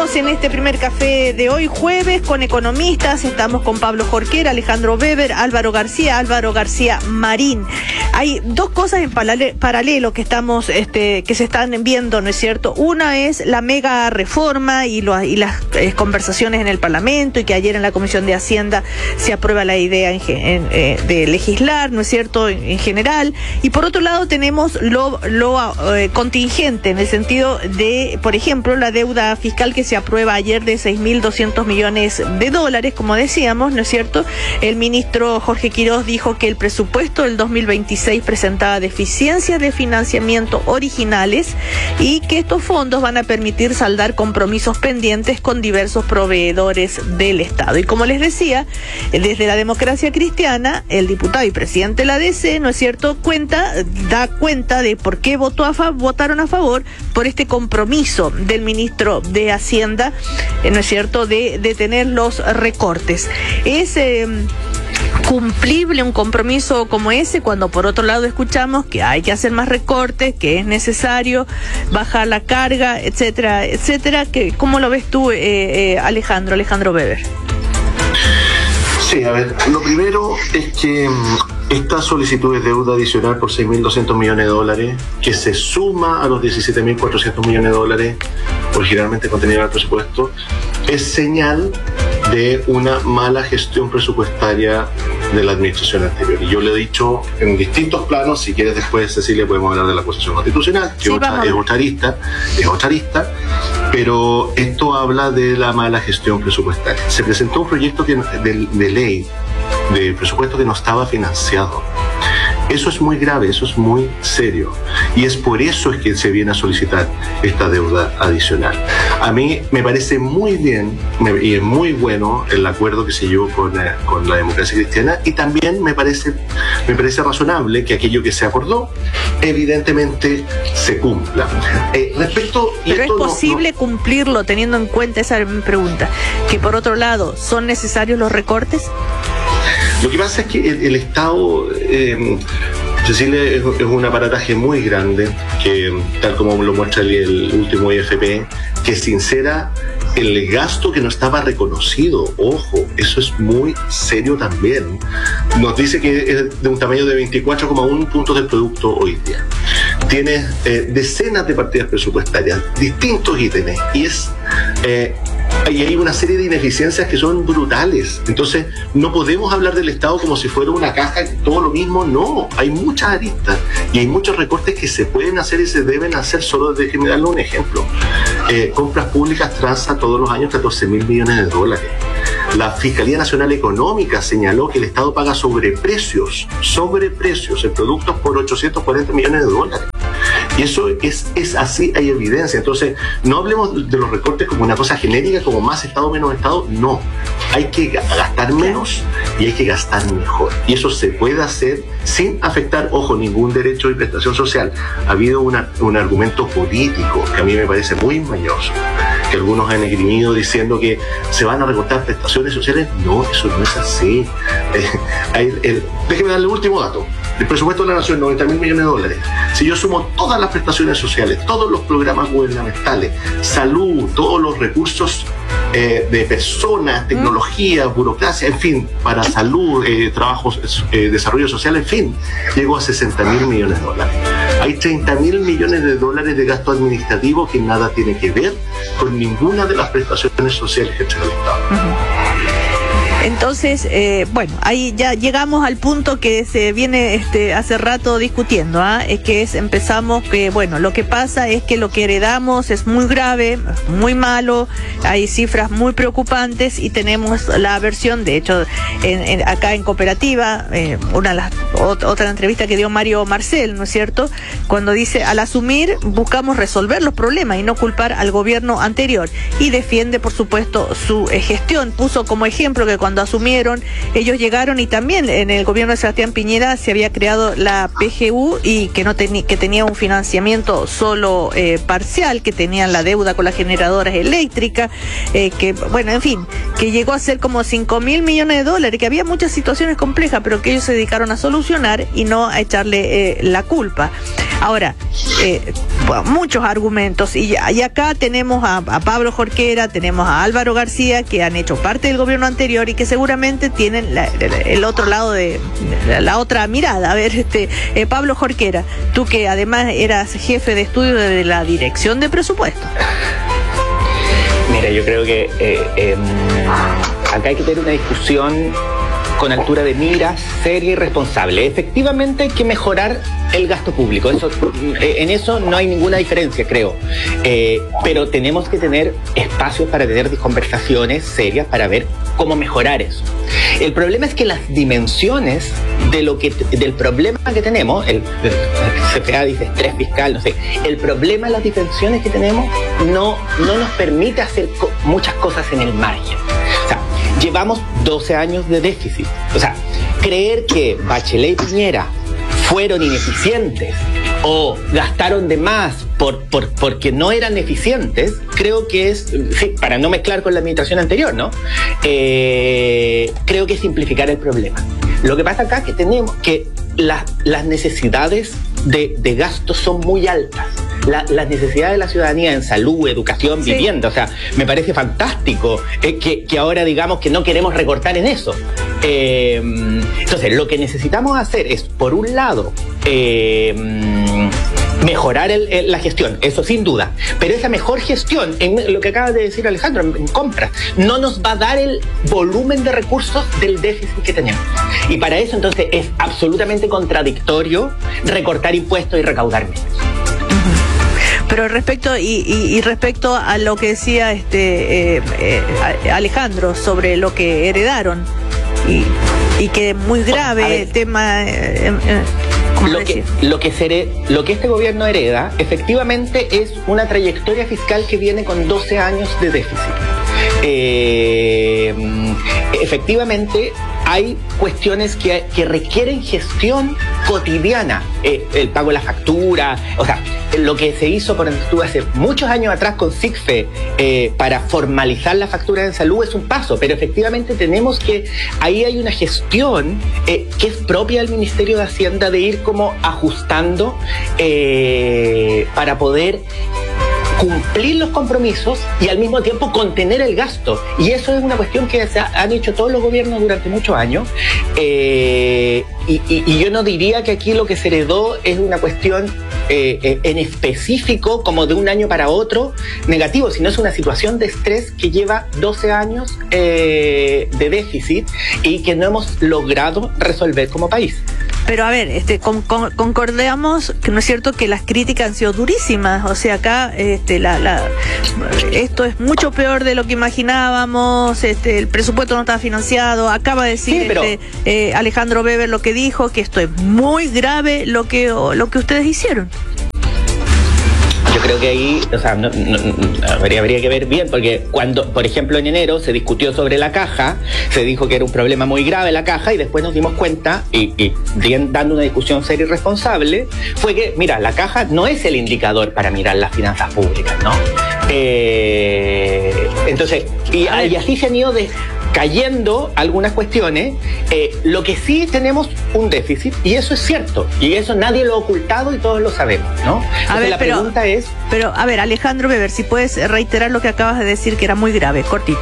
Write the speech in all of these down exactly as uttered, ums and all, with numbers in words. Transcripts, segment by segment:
Estamos en este primer café de hoy, jueves, con economistas. Estamos con Pablo Jorquera, Alejandro Weber, Álvaro García, Álvaro García Marín. Hay dos cosas en paralelo que estamos, este, que se están viendo, ¿no es cierto? Una es la mega reforma y, lo, y las eh, conversaciones en el Parlamento, y que ayer en la Comisión de Hacienda se aprueba la idea en, en, eh, de legislar, ¿no es cierto?, en, en general. Y por otro lado tenemos lo, lo eh, contingente, en el sentido de, por ejemplo, la deuda fiscal que se aprueba ayer de seis mil doscientos millones de dólares, como decíamos, ¿no es cierto? El ministro Jorge Quiroz dijo que el presupuesto del dos mil veintiséis presentaba deficiencias de financiamiento originales y que estos fondos van a permitir saldar compromisos pendientes con diversos proveedores del Estado. Y como les decía, desde la Democracia Cristiana, el diputado y presidente de la D C, ¿no es cierto?, cuenta, da cuenta de por qué votó a fa- votaron a favor por este compromiso del ministro de Hacienda, eh, ¿no es cierto?, de detener los recortes. Es eh, cumplible un compromiso como ese cuando por otro lado escuchamos que hay que hacer más recortes, que es necesario bajar la carga, etcétera, etcétera. Que, ¿cómo lo ves tú, eh, eh, Alejandro, Alejandro Weber? Sí, a ver, lo primero es que esta solicitud de deuda adicional por seis mil doscientos millones de dólares, que se suma a los diecisiete mil cuatrocientos millones de dólares originalmente contenidos en el presupuesto, es señal de una mala gestión presupuestaria de la administración anterior. Y yo le he dicho en distintos planos, si quieres después, Cecilia, podemos hablar de la acusación constitucional, que sí, otra, es otra arista, es otra arista, pero esto habla de la mala gestión presupuestaria. Se presentó un proyecto que, de, de ley de presupuesto que no estaba financiado. Eso es muy grave, eso es muy serio. Y es por eso es que se viene a solicitar esta deuda adicional. A mí me parece muy bien me, y es muy bueno el acuerdo que se llevó con, eh, con la Democracia Cristiana, y también me parece, me parece razonable que aquello que se acordó evidentemente se cumpla. Eh, respecto, Pero es posible no, no, cumplirlo teniendo en cuenta, esa es mi pregunta, que por otro lado, ¿son necesarios los recortes? Lo que pasa es que el, el Estado, eh, Cecilia, es, es un aparataje muy grande, que tal como lo muestra el, el último I F P, que sincera el gasto que no estaba reconocido. Ojo, eso es muy serio también. Nos dice que es de un tamaño de veinticuatro coma uno puntos del producto hoy día. Tiene eh, decenas de partidas presupuestarias, distintos ítems, y es... Eh, y hay una serie de ineficiencias que son brutales. Entonces, no podemos hablar del Estado como si fuera una caja, todo lo mismo. No, hay muchas aristas y hay muchos recortes que se pueden hacer y se deben hacer. Solo déjenme darle un ejemplo. Eh, compras públicas transa todos los años catorce mil millones de dólares. La Fiscalía Nacional Económica señaló que el Estado paga sobreprecios, sobreprecios en productos por ochocientos cuarenta millones de dólares. Y eso es, es así, hay evidencia. Entonces, no hablemos de los recortes como una cosa genérica, como más Estado, menos Estado. No, hay que gastar menos y hay que gastar mejor. Y eso se puede hacer sin afectar, ojo, ningún derecho y prestación social. Ha habido una, un argumento político que a mí me parece muy mañoso, que algunos han esgrimido diciendo que se van a recortar prestaciones sociales. No, eso no es así. Eh, el, el, déjeme darle el último dato. El presupuesto de la Nación, noventa mil millones de dólares. Si yo sumo todas las prestaciones sociales, todos los programas gubernamentales, salud, todos los recursos eh, de personas, tecnología, burocracia, en fin, para salud, eh, trabajos, eh, desarrollo social, en fin, llegó a sesenta mil millones de dólares. Hay treinta mil millones de dólares de gasto administrativo que nada tiene que ver con ninguna de las prestaciones sociales que tiene el Estado. Uh-huh. Entonces, eh, bueno, ahí ya llegamos al punto que se viene este, hace rato discutiendo, ¿ah? Es que es, empezamos que, bueno, lo que pasa es que lo que heredamos es muy grave, muy malo, hay cifras muy preocupantes y tenemos la versión, de hecho, en, en, acá en Cooperativa, eh, una de las, otra entrevista que dio Mario Marcel, ¿no es cierto?, cuando dice, al asumir buscamos resolver los problemas y no culpar al gobierno anterior, y defiende, por supuesto, su eh, gestión. Puso como ejemplo que cuando cuando asumieron, ellos llegaron y también en el gobierno de Sebastián Piñera se había creado la P G U y que no teni- que tenía un financiamiento solo eh, parcial, que tenían la deuda con las generadoras eléctricas, eh, que bueno, en fin, que llegó a ser como cinco mil millones de dólares, que había muchas situaciones complejas, pero que ellos se dedicaron a solucionar y no a echarle eh, la culpa. Ahora, eh, bueno, muchos argumentos, y, y acá tenemos a, a Pablo Jorquera, tenemos a Álvaro García, que han hecho parte del gobierno anterior y que seguramente tienen la, el otro lado de la, la otra mirada. A ver, este eh, Pablo Jorquera, tú que además eras jefe de estudio de la Dirección de Presupuestos. Mira, yo creo que eh, eh, acá hay que tener una discusión con altura de miras, seria y responsable. Efectivamente hay que mejorar el gasto público. Eso, en eso no hay ninguna diferencia, creo. Eh, pero tenemos que tener espacios para tener conversaciones serias para ver cómo mejorar eso. El problema es que las dimensiones de lo que del problema que tenemos, el, el C F A dice estrés fiscal, no sé, el problema, las dimensiones que tenemos no, no nos permite hacer co- muchas cosas en el margen. O sea, llevamos doce años de déficit. O sea, creer que Bachelet y Piñera fueron ineficientes o gastaron de más por, por, porque no eran eficientes, creo que es, sí, para no mezclar con la administración anterior, ¿no? Eh, creo que es simplificar el problema. Lo que pasa acá es que tenemos que la, las necesidades de, de gasto son muy altas. La, las necesidades de la ciudadanía en salud, educación, sí. vivienda, o sea, me parece fantástico eh, que, que ahora digamos que no queremos recortar en eso. Eh, entonces, lo que necesitamos hacer es, por un lado, eh, mejorar el, el, la gestión, eso sin duda, pero esa mejor gestión, en lo que acaba de decir Alejandro, en, en compras, no nos va a dar el volumen de recursos del déficit que tenemos. Y para eso, entonces, es absolutamente contradictorio recortar impuestos y recaudar menos. Pero respecto y, y, y respecto a lo que decía este eh, eh, Alejandro sobre lo que heredaron y, y que es muy grave ver, el tema eh, eh, lo que, lo que se lo que este gobierno hereda efectivamente es una trayectoria fiscal que viene con doce años de déficit. Eh, efectivamente hay cuestiones que, que requieren gestión cotidiana, eh, el pago de la factura, o sea, lo que se hizo por ejemplo hace muchos años atrás con SICFE eh, para formalizar la factura de salud es un paso, pero efectivamente tenemos que, ahí hay una gestión eh, que es propia del Ministerio de Hacienda de ir como ajustando eh, para poder cumplir los compromisos y al mismo tiempo contener el gasto. Y eso es una cuestión que se ha, han hecho todos los gobiernos durante muchos años. Eh, y, y, y yo no diría que aquí lo que se heredó es una cuestión eh, eh, en específico, como de un año para otro, negativo, sino es una situación de estrés que lleva doce años eh, de déficit y que no hemos logrado resolver como país. Pero a ver, este, con, con, concordamos que no es cierto que las críticas han sido durísimas, o sea, acá este, la, la, esto es mucho peor de lo que imaginábamos, este, el presupuesto no estaba financiado, acaba de decir sí, pero... este, eh, Alejandro Weber lo que dijo, que esto es muy grave lo que, lo que ustedes hicieron. Yo creo que ahí, o sea, no, no, no, habría, habría que ver bien, porque cuando, por ejemplo, en enero se discutió sobre la caja, se dijo que era un problema muy grave la caja, y después nos dimos cuenta, y, y bien, dando una discusión seria y responsable, fue que, mira, la caja no es el indicador para mirar las finanzas públicas, ¿no? Eh, entonces, y, y así se han ido de... cayendo algunas cuestiones, eh, lo que sí tenemos un déficit, y eso es cierto, y eso nadie lo ha ocultado y todos lo sabemos, ¿no? Entonces, a ver, la pero, pregunta es... Pero, a ver, Alejandro Weber, si puedes reiterar lo que acabas de decir, que era muy grave, cortito.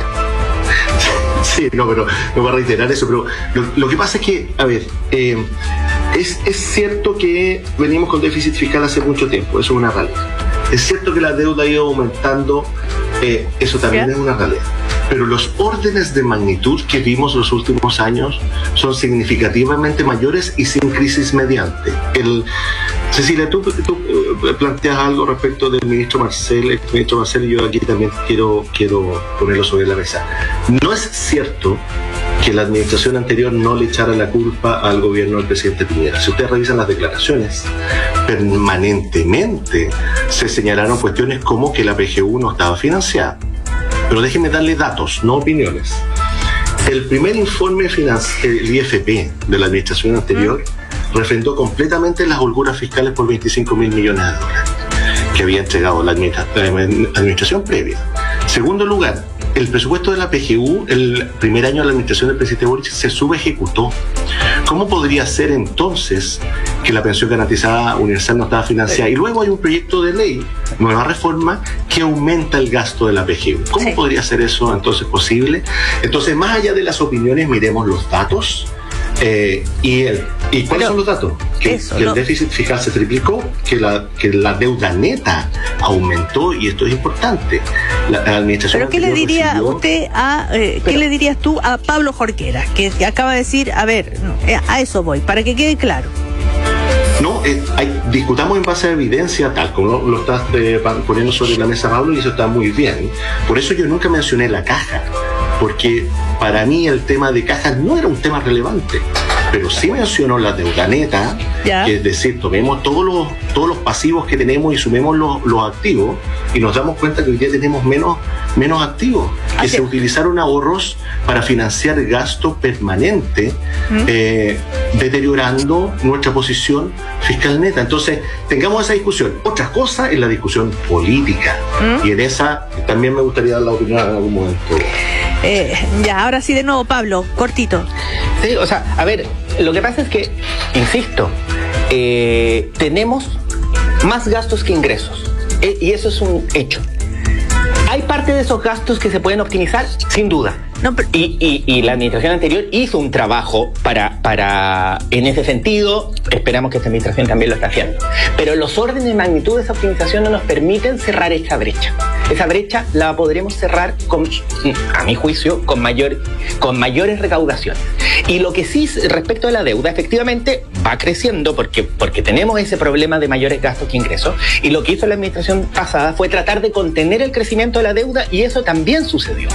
Sí, no, pero no voy a reiterar eso, pero lo, lo que pasa es que, a ver, eh, es, es cierto que venimos con déficit fiscal hace mucho tiempo, eso es una realidad. Es cierto que la deuda ha ido aumentando, eh, eso también ¿Qué? es una realidad. Pero los órdenes de magnitud que vimos los últimos años son significativamente mayores y sin crisis mediante. El, Cecilia, tú, tú planteas algo respecto del ministro Marcel, el ministro Marcel, y yo aquí también quiero, quiero ponerlo sobre la mesa. No es cierto que la administración anterior no le echara la culpa al gobierno del presidente Piñera. Si ustedes revisan las declaraciones, permanentemente se señalaron cuestiones como que la P G U no estaba financiada. Pero déjenme darle datos, no opiniones. El primer informe financiero, el I F P de la administración anterior, ¿Mm? refrendó completamente las holguras fiscales por veinticinco mil millones de dólares que había entregado la, administra la administración previa. Segundo lugar, el presupuesto de la P G U, el primer año de la administración del presidente Boric, se subejecutó. ¿Cómo podría ser entonces que la pensión garantizada universal no estaba financiada? Y luego hay un proyecto de ley, nueva reforma, que aumenta el gasto de la P G U. ¿Cómo sí. podría ser eso entonces posible? Entonces, más allá de las opiniones, miremos los datos. Eh, y, el, ¿Y cuáles Pero, son los datos? Que, eso, que el no. déficit fiscal se triplicó, que la, que la deuda neta aumentó, y esto es importante. La, la administración Pero ¿qué le diría recibió... usted a, eh, Pero, qué le dirías tú a Pablo Jorquera, que, que acaba de decir, a ver, no, a eso voy, para que quede claro? No, eh, hay, discutamos en base a evidencia, tal como lo, lo estás eh, poniendo sobre la mesa, Pablo, y eso está muy bien. Por eso yo nunca mencioné la caja, porque para mí el tema de cajas no era un tema relevante, pero sí mencionó la deuda neta, ¿Ya? que es decir, tomemos todos los, todos los pasivos que tenemos y sumemos los, los activos, y nos damos cuenta que hoy día tenemos menos, menos activos, que se utilizaron ahorros para financiar gasto permanente, ¿Mm? eh, deteriorando nuestra posición fiscal neta. Entonces, tengamos esa discusión. Otra cosa es la discusión política, ¿Mm? y en esa también me gustaría dar la opinión en algún momento. Eh, ya, ahora sí de nuevo, Pablo, cortito. Sí, o sea, a ver, lo que pasa es que, insisto, eh, tenemos más gastos que ingresos, eh, y eso es un hecho. ¿Hay parte de esos gastos que se pueden optimizar? Sin duda. No, pero... y, y, y la administración anterior hizo un trabajo para, para, en ese sentido, esperamos que esta administración también lo esté haciendo. Pero los órdenes de magnitud de esa optimización no nos permiten cerrar esa brecha. Esa brecha la podremos cerrar, con, a mi juicio, con, mayor, con mayores recaudaciones. Y lo que sí, respecto a la deuda, efectivamente va creciendo porque, porque tenemos ese problema de mayores gastos que ingresos. Y lo que hizo la administración pasada fue tratar de contener el crecimiento de la deuda, y eso también sucedió.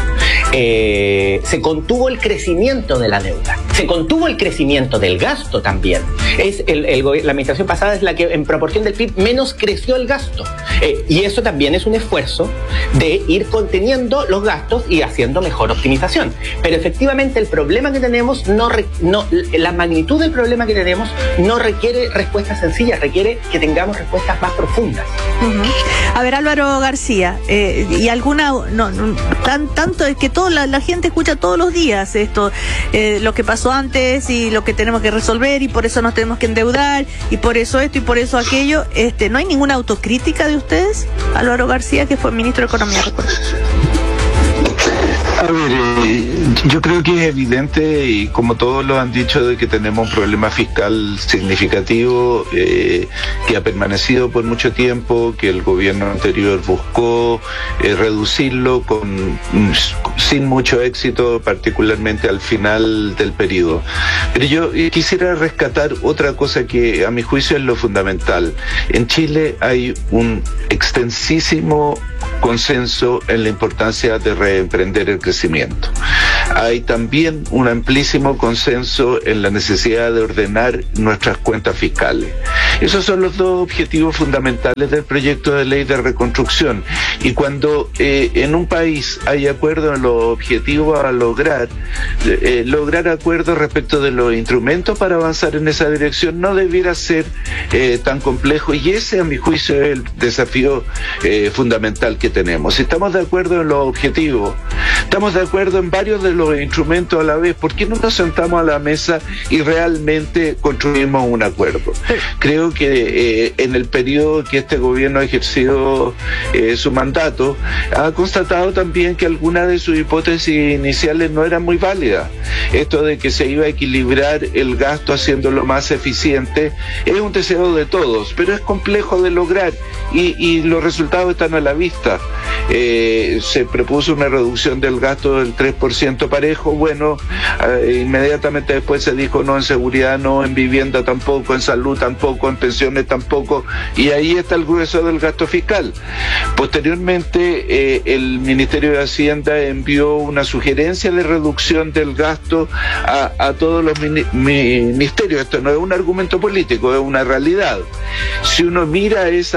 Eh, se contuvo el crecimiento de la deuda, se contuvo el crecimiento del gasto también. Es el, el, la administración pasada es la que en proporción del P I B menos creció el gasto. Eh, y eso también es un esfuerzo de ir conteniendo los gastos y haciendo mejor optimización. Pero efectivamente el problema que tenemos, no, no la magnitud del problema que tenemos no requiere respuestas sencillas, requiere que tengamos respuestas más profundas. Uh-huh. A ver, Álvaro García, eh, y alguna, no, no tan, tanto es que toda la, la gente escucha todos los días esto, eh, lo que pasó antes y lo que tenemos que resolver, y por eso nos tenemos que endeudar, y por eso esto y por eso aquello. Este, ¿no hay ninguna autocrítica de ustedes, Álvaro García, que fue ministro de Economía, recuerdo? A ver, eh, yo creo que es evidente, y como todos lo han dicho, de que tenemos un problema fiscal significativo eh, que ha permanecido por mucho tiempo, que el gobierno anterior buscó eh, reducirlo con sin mucho éxito, particularmente al final del periodo. Pero yo eh, quisiera rescatar otra cosa que a mi juicio es lo fundamental. En Chile hay un extensísimo consenso en la importancia de reemprender el crecimiento. Hay también un amplísimo consenso en la necesidad de ordenar nuestras cuentas fiscales. Esos son los dos objetivos fundamentales del proyecto de ley de reconstrucción. Y cuando eh, en un país hay acuerdo en los objetivos a lograr, eh, lograr acuerdos respecto de los instrumentos para avanzar en esa dirección no debiera ser eh, tan complejo, y ese a mi juicio es el desafío eh, fundamental que tenemos. Si estamos de acuerdo en los objetivos, estamos de acuerdo en varios de los instrumentos a la vez, ¿por qué no nos sentamos a la mesa y realmente construimos un acuerdo? Creo que eh, en el periodo que este gobierno ha ejercido eh, su mandato, ha constatado también que algunas de sus hipótesis iniciales no eran muy válidas. Esto de que se iba a equilibrar el gasto haciéndolo más eficiente es un deseo de todos, pero es complejo de lograr, y, y los resultados están a la vista. Eh, se propuso una reducción del gasto del tres por ciento parejo, bueno, eh, inmediatamente después se dijo no en seguridad, no en vivienda tampoco, en salud tampoco, en pensiones tampoco, y ahí está el grueso del gasto fiscal. Posteriormente, eh, el Ministerio de Hacienda envió una sugerencia de reducción del gasto a, a todos los mini, ministerios. Esto no es un argumento político, es una realidad. Si uno mira esa, esa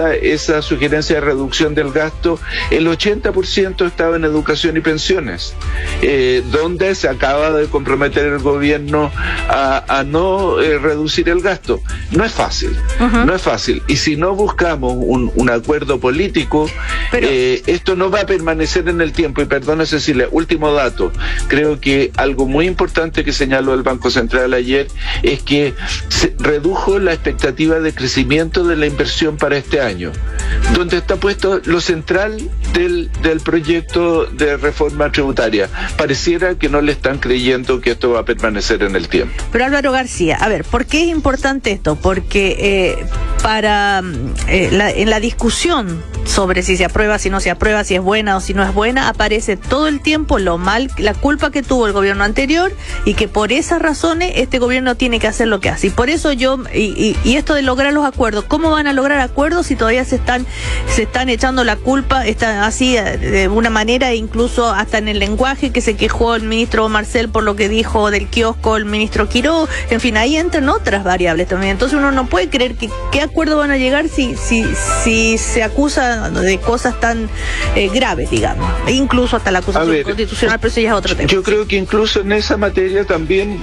esa sugerencia de reducción del gasto, el ochenta por ciento estaba en educación y pensiones, eh, donde se acaba de comprometer el gobierno a, a no eh, reducir el gasto. No es fácil, uh-huh. no es fácil. Y si no buscamos un, un acuerdo político, Pero... eh, esto no va a permanecer en el tiempo. Y perdona, Cecilia, último dato. Creo que algo muy importante que señaló el Banco Central ayer es que se redujo la expectativa de crecimiento de la inversión para este año, donde está puesto lo central del, del proyecto de reforma tributaria. Pareciera que no le están creyendo que esto va a permanecer en el tiempo. Pero Álvaro García, a ver, ¿por qué es importante esto? Porque eh, para eh, la, en la discusión sobre si se aprueba, si no se aprueba, si es buena o si no es buena, aparece todo el tiempo lo mal, la culpa que tuvo el gobierno anterior y que por esas razones este gobierno tiene que hacer lo que hace. Y por eso yo, y, y, y esto de lograr los acuerdos, ¿cómo van a lograr acuerdos si todavía se están, se están echando la culpa, está así de una manera, incluso hasta en el lenguaje que se quejó el ministro Marcel por lo que dijo del kiosco el ministro Quiró, en fin, ahí entran otras variables también. Entonces uno no puede creer que qué acuerdo van a llegar si, si, si se acusa de cosas tan eh, graves, digamos, e incluso hasta la acusación ver, constitucional, pero eso ya es otro tema. Yo creo que incluso en esa materia también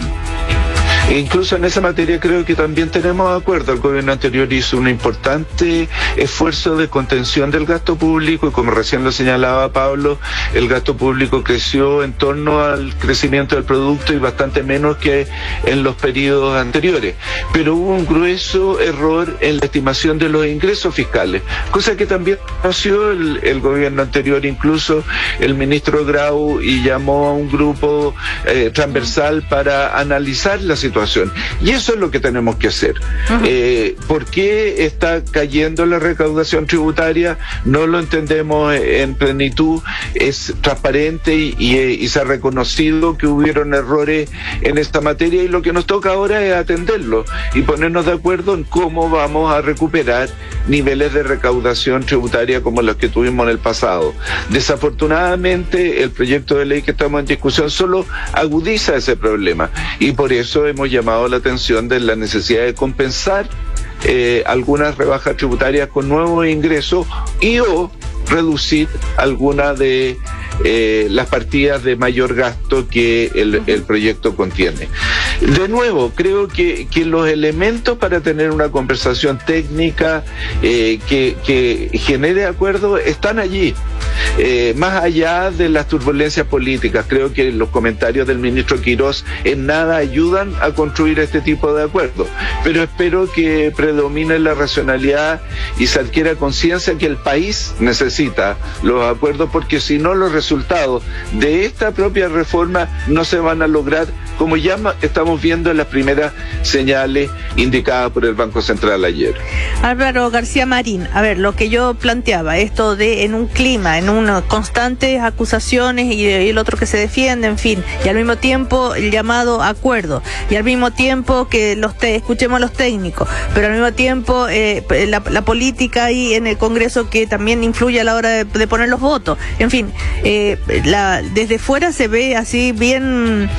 Incluso en esa materia creo que también tenemos acuerdo. El gobierno anterior hizo un importante esfuerzo de contención del gasto público y, como recién lo señalaba Pablo, el gasto público creció en torno al crecimiento del producto y bastante menos que en los periodos anteriores. Pero hubo un grueso error en la estimación de los ingresos fiscales, cosa que también conoció el, el gobierno anterior, incluso el ministro Grau, y llamó a un grupo eh, transversal para analizar la situación. Y eso es lo que tenemos que hacer. Uh-huh. Eh, ¿Por qué está cayendo la recaudación tributaria? No lo entendemos en plenitud. Es transparente y, y, y se ha reconocido que hubieron errores en esta materia, y lo que nos toca ahora es atenderlo y ponernos de acuerdo en cómo vamos a recuperar niveles de recaudación tributaria como los que tuvimos en el pasado. Desafortunadamente, el proyecto de ley que estamos en discusión solo agudiza ese problema, y por eso hemos llamado la atención de la necesidad de compensar eh, algunas rebajas tributarias con nuevos ingresos y o reducir alguna de eh, las partidas de mayor gasto que el, el proyecto contiene. De nuevo, creo que, que los elementos para tener una conversación técnica eh, que, que genere acuerdo están allí. Eh, más allá de las turbulencias políticas, creo que los comentarios del ministro Quirós en nada ayudan a construir este tipo de acuerdos, pero espero que predomine la racionalidad y se adquiera conciencia que el país necesita los acuerdos, porque si no, los resultados de esta propia reforma no se van a lograr, como ya estamos viendo en las primeras señales indicadas por el Banco Central ayer. Álvaro García Marín, a ver, lo que yo planteaba, esto de en un clima, en unas constantes acusaciones y, y el otro que se defiende, en fin, y al mismo tiempo el llamado acuerdo, y al mismo tiempo que los te, escuchemos a los técnicos, pero al mismo tiempo eh, la, la política ahí en el Congreso que también influye a la hora de, de poner los votos, en fin, eh, la, desde fuera se ve así bien...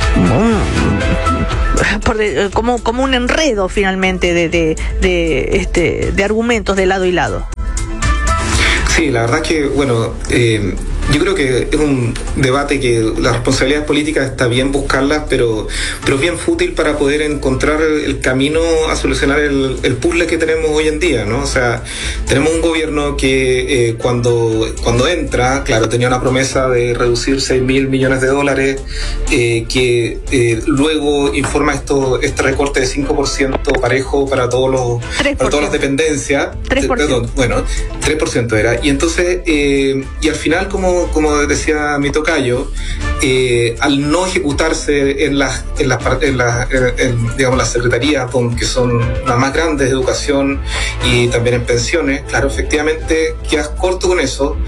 Por de, como, como un enredo finalmente de, de, de, este, de argumentos de lado y lado. Sí, la verdad que, bueno, eh, yo creo que es un debate que las responsabilidades políticas está bien buscarlas, pero, pero es bien fútil para poder encontrar el camino a solucionar el, el puzzle que tenemos hoy en día, ¿no? O sea, tenemos un gobierno que eh, cuando, cuando entra, claro, tenía una promesa de reducir seis mil millones de dólares, eh, que eh, luego informa esto, este recorte de cinco por ciento parejo para todos los, para todas las dependencias. tres por ciento. Perdón, bueno, tres por ciento era. Y entonces, eh, y al final, como como decía mi tocayo, eh, al no ejecutarse en las, en las, en las, en, en, digamos, las secretarías que son las más grandes de educación y también en pensiones, claro, efectivamente quedas corto con eso,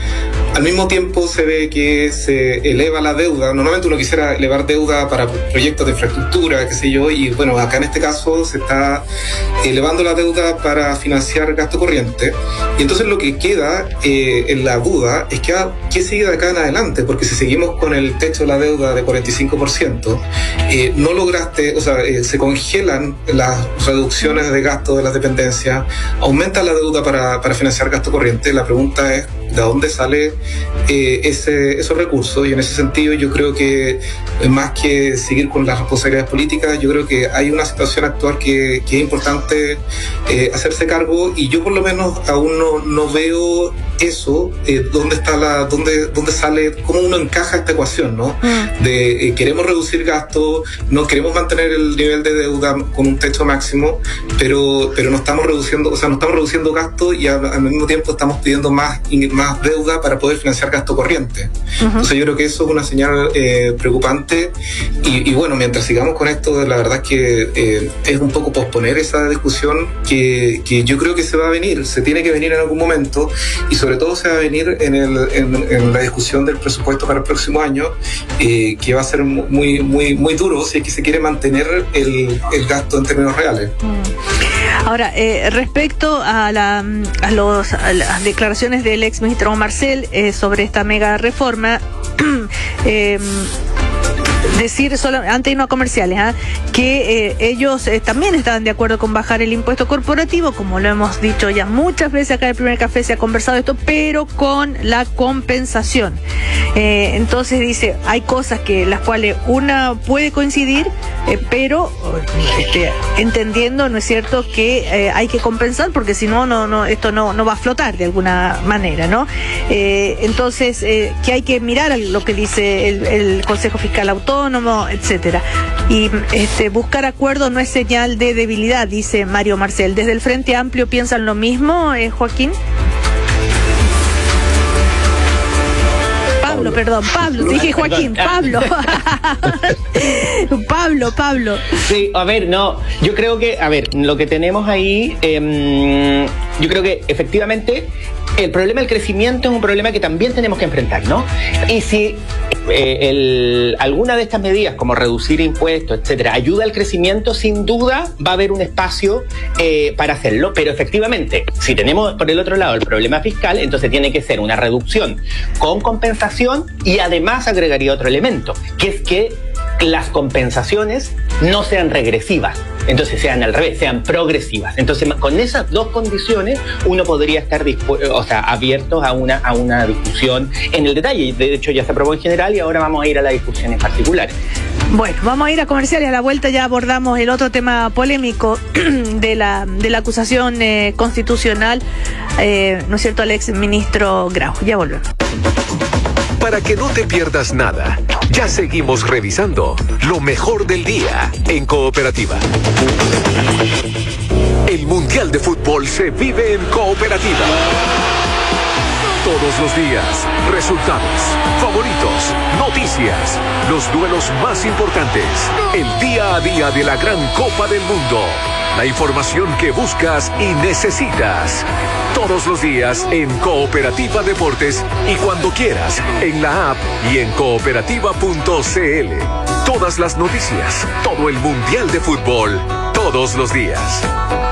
al mismo tiempo se ve que se eleva la deuda. Normalmente uno quisiera elevar deuda para proyectos de infraestructura, qué sé yo, y bueno, acá en este caso se está elevando la deuda para financiar gasto corriente. Y entonces lo que queda eh, en la duda es que ah, qué sigue de acá en adelante, porque si seguimos con el techo de la deuda de cuarenta y cinco por ciento, eh, no lograste, o sea, eh, se congelan las reducciones de gasto de las dependencias, aumenta la deuda para, para financiar gasto corriente. La pregunta es, ¿de dónde sale eh, ese, esos recursos? Y en ese sentido yo creo que más que seguir con las responsabilidades políticas, yo creo que hay una situación actual que, que es importante eh, hacerse cargo, y yo por lo menos aún no, no veo eso, eh, dónde está la, dónde, dónde sale, cómo uno encaja esta ecuación, ¿no? Mm. De eh, queremos reducir gastos, no queremos mantener el nivel de deuda con un techo máximo, pero, pero no estamos reduciendo, o sea, no estamos reduciendo gastos y al, al mismo tiempo estamos pidiendo más, más deuda para poder financiar gasto corriente. Uh-huh. Entonces yo creo que eso es una señal eh, preocupante, y, y bueno, mientras sigamos con esto, la verdad es que eh, es un poco posponer esa discusión que, que yo creo que se va a venir, se tiene que venir en algún momento, y sobre todo se va a venir en, el, en, en la discusión del presupuesto para el próximo año, eh, que va a ser muy, muy, muy duro si es que se quiere mantener el, el gasto en términos reales. Mm. Ahora, eh, respecto a, la, a, los, a las declaraciones del ex ministro Marcel eh, sobre esta mega reforma, eh, decir solo, antes de irnos a comerciales, ¿eh? que eh, ellos eh, también estaban de acuerdo con bajar el impuesto corporativo, como lo hemos dicho ya muchas veces acá en el primer café se ha conversado esto, pero con la compensación. Eh, entonces dice, hay cosas que las cuales una puede coincidir, eh, pero este, entendiendo, ¿no es cierto?, que eh, hay que compensar, porque si no, no, no esto no, no va a flotar de alguna manera, ¿no? Eh, entonces, eh, que hay que mirar lo que dice el, el Consejo Fiscal Autónomo, etcétera. Y este, buscar acuerdos no es señal de debilidad, dice Mario Marcel. ¿Desde el Frente Amplio piensan lo mismo, eh, Joaquín? Pablo, perdón, Pablo, te dije Joaquín, Pablo. Pablo, Pablo. Sí, a ver, no, yo creo que, a ver, lo que tenemos ahí, eh, yo creo que efectivamente el problema del crecimiento es un problema que también tenemos que enfrentar, ¿no? Y si eh, el, alguna de estas medidas, como reducir impuestos, etcétera, ayuda al crecimiento, sin duda va a haber un espacio eh, para hacerlo, pero efectivamente, si tenemos por el otro lado el problema fiscal, entonces tiene que ser una reducción con compensación, y además agregaría otro elemento, que es que las compensaciones no sean regresivas, entonces sean al revés, sean progresivas. Entonces, con esas dos condiciones, uno podría estar dispu- o sea, abiertos a una, a una discusión en el detalle. De hecho, ya se aprobó en general y ahora vamos a ir a la discusión en particular. Bueno, vamos a ir a comercial y a la vuelta ya abordamos el otro tema polémico de la, de la acusación eh, constitucional, eh, ¿no es cierto?, al ex ministro Grau. Ya volvemos. Para que no te pierdas nada, ya seguimos revisando lo mejor del día en Cooperativa. El Mundial de Fútbol se vive en Cooperativa. Todos los días, resultados, favoritos, noticias, los duelos más importantes, el día a día de la gran Copa del Mundo, la información que buscas y necesitas. Todos los días en Cooperativa Deportes y cuando quieras en la app y en cooperativa punto c l. Todas las noticias, todo el Mundial de Fútbol, todos los días.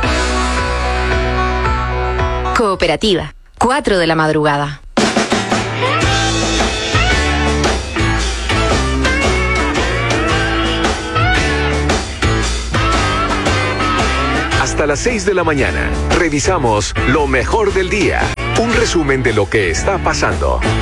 Cooperativa, cuatro de la madrugada. Hasta las seis de la mañana, revisamos lo mejor del día. Un resumen de lo que está pasando.